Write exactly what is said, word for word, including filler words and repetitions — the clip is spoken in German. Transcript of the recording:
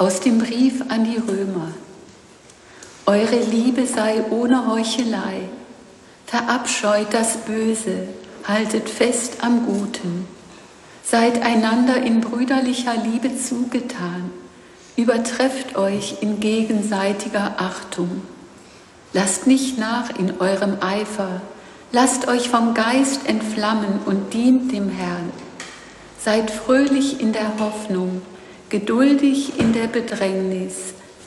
Aus dem Brief an die Römer. Eure Liebe sei ohne Heuchelei. Verabscheut das Böse, haltet fest am Guten. Seid einander in brüderlicher Liebe zugetan. Übertrefft euch in gegenseitiger Achtung. Lasst nicht nach in eurem Eifer. Lasst euch vom Geist entflammen und dient dem Herrn. Seid fröhlich in der Hoffnung, geduldig in der Bedrängnis,